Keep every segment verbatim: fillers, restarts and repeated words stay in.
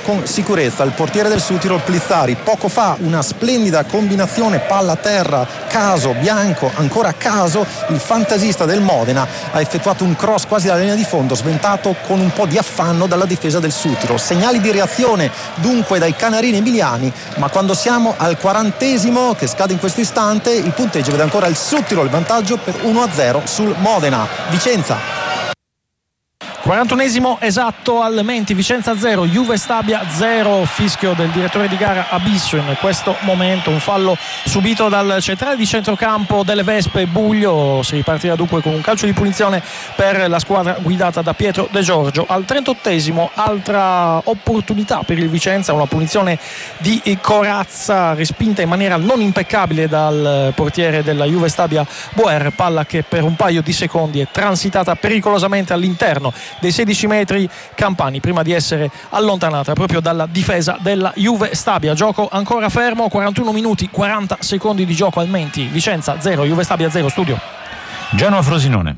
con sicurezza il portiere del Südtirol Plizzari. Poco fa una splendida combinazione palla a terra, Caso, Bianco, ancora Caso, il fantasista del Modena ha effettuato un cross quasi alla linea di fondo, sventato con un po' di affanno dalla difesa del Südtirol. Segnali di reazione dunque dai canarini emiliani, ma quando siamo al quarantesimo che scade in questo istante il punteggio vede ancora il Südtirol vantaggio per uno a zero sul Modena. Vicenza. quarantunesimo esatto al Menti, Vicenza zero, Juve Stabia zero, fischio del direttore di gara Abisso in questo momento, un fallo subito dal centrale di centrocampo delle Vespe Buglio. Si ripartirà dunque con un calcio di punizione per la squadra guidata da Pietro De Giorgio. Al trentottesimo altra opportunità per il Vicenza, una punizione di Corazza respinta in maniera non impeccabile dal portiere della Juve Stabia Boer, palla che per un paio di secondi è transitata pericolosamente all'interno dei sedici metri campani prima di essere allontanata proprio dalla difesa della Juve Stabia. Gioco ancora fermo, quarantuno minuti quaranta secondi di gioco al Menti, Vicenza zero, Juve Stabia zero. Studio Genoa Frosinone.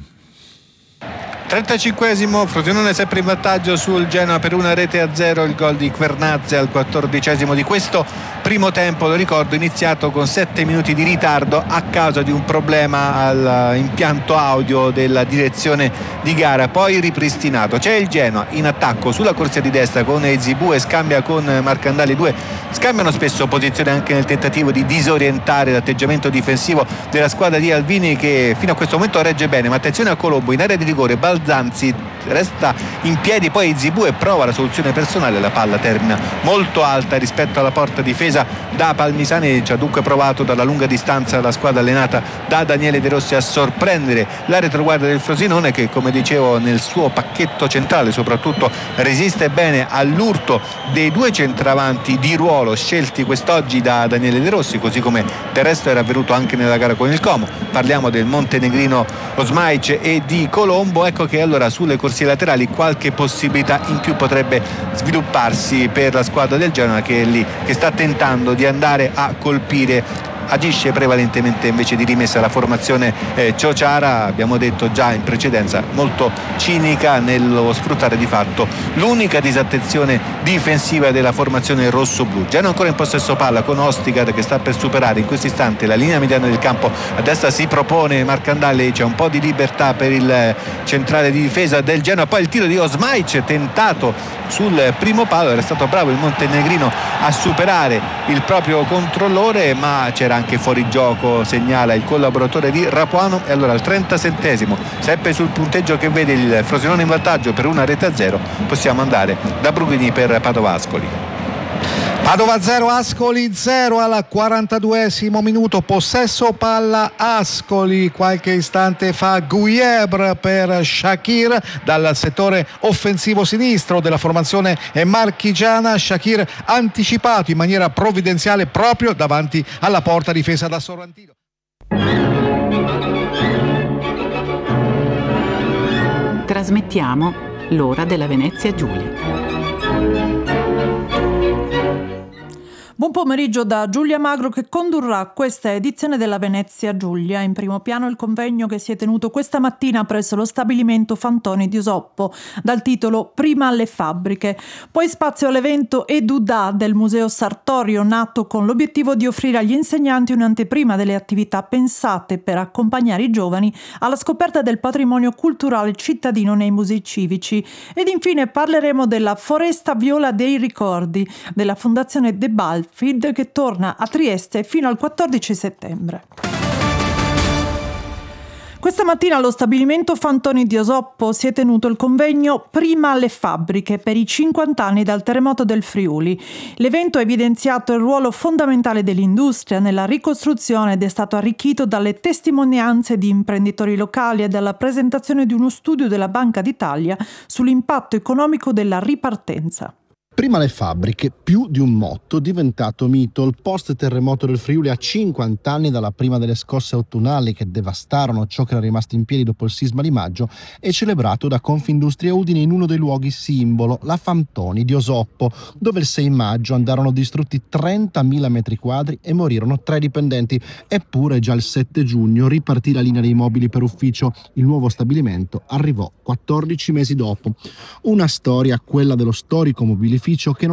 trentacinquesimo, Frosinone sempre in vantaggio sul Genoa per una rete a zero, il gol di Quernazze al quattordicesimo di questo primo tempo, lo ricordo, iniziato con sette minuti di ritardo a causa di un problema all'impianto audio della direzione di gara, poi ripristinato. C'è il Genoa in attacco sulla corsia di destra con Ezibue, scambia con Marcandali, due scambiano spesso posizione anche nel tentativo di disorientare l'atteggiamento difensivo della squadra di Alvini, che fino a questo momento regge bene, ma attenzione a Colombo in area di rigore, Balzanzi resta in piedi, poi Ezibue prova la soluzione personale, la palla termina molto alta rispetto alla porta difesa da Palmisani. Ci ha dunque provato dalla lunga distanza la squadra allenata da Daniele De Rossi a sorprendere la retroguardia del Frosinone, che come dicevo nel suo pacchetto centrale soprattutto resiste bene all'urto dei due centravanti di ruolo scelti quest'oggi da Daniele De Rossi, così come del resto era avvenuto anche nella gara con il Como. Parliamo del montenegrino Osmaic e di Colombo. Ecco che allora sulle corsie laterali qualche possibilità in più potrebbe svilupparsi per la squadra del Genoa, che è lì che sta tentando di andare a colpire. Agisce prevalentemente invece di rimessa la formazione eh, Ciociara, abbiamo detto già in precedenza, molto cinica nello sfruttare di fatto l'unica disattenzione difensiva della formazione rosso-blu. Genoa ancora in possesso palla con Ostigar che sta per superare in questo istante la linea mediana del campo, a destra si propone Marcandali, c'è un po' di libertà per il centrale di difesa del Genoa, poi il tiro di Osmaic tentato sul primo palo, era stato bravo il montenegrino a superare il proprio controllore, ma c'era anche fuori gioco, segnala il collaboratore di Rapuano. E allora al trentasettesimo, sempre sul punteggio che vede il Frosinone in vantaggio per una rete a zero, possiamo andare da Brughini per Padova Ascoli. Padova zero, Ascoli zero al quarantaduesimo minuto, possesso palla Ascoli. Qualche istante fa Guiebre per Shakir dal settore offensivo sinistro della formazione marchigiana. Shakir anticipato in maniera provvidenziale proprio davanti alla porta difesa da Sorrentino. Trasmettiamo l'ora della Venezia Giulia. Buon pomeriggio da Giulia Magro, che condurrà questa edizione della Venezia Giulia. In primo piano il convegno che si è tenuto questa mattina presso lo stabilimento Fantoni di Osoppo dal titolo Prima alle fabbriche. Poi spazio all'evento Eduda del Museo Sartorio, nato con l'obiettivo di offrire agli insegnanti un'anteprima delle attività pensate per accompagnare i giovani alla scoperta del patrimonio culturale cittadino nei musei civici. Ed infine parleremo della Foresta Viola dei Ricordi della Fondazione De Balfi, che torna a Trieste fino al quattordici settembre. Questa mattina allo stabilimento Fantoni di Osoppo si è tenuto il convegno Prima alle fabbriche per i cinquanta anni dal terremoto del Friuli. L'evento ha evidenziato il ruolo fondamentale dell'industria nella ricostruzione ed è stato arricchito dalle testimonianze di imprenditori locali e dalla presentazione di uno studio della Banca d'Italia sull'impatto economico della ripartenza. Prima le fabbriche, più di un motto diventato mito. Il post-terremoto del Friuli a cinquanta anni dalla prima delle scosse autunnali che devastarono ciò che era rimasto in piedi dopo il sisma di maggio è celebrato da Confindustria Udine in uno dei luoghi simbolo, la Fantoni di Osoppo, dove il sei maggio andarono distrutti trentamila metri quadri e morirono tre dipendenti. Eppure già il sette giugno ripartì la linea dei mobili per ufficio. Il nuovo stabilimento arrivò quattordici mesi dopo. Una storia, quella dello storico mobilificio, che non